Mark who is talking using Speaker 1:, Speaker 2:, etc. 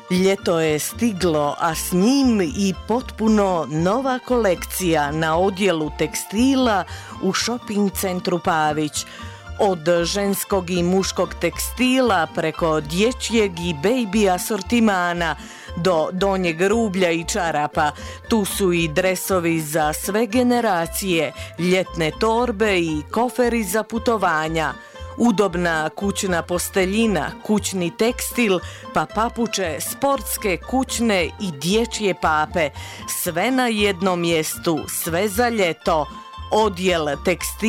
Speaker 1: Ljeto je stiglo, a s njim i potpuno nova kolekcija na odjelu tekstila u shopping centru Pavić. Od ženskog i muškog tekstila preko dječjeg i baby asortimana do donjeg rublja i čarapa. Tu su i dresovi za sve generacije, ljetne torbe i koferi za putovanja. Udobna kućna posteljina, kućni tekstil, pa papuče, sportske, kućne i dječje pape. Sve na jednom mjestu, sve za ljeto. Odjel tekstila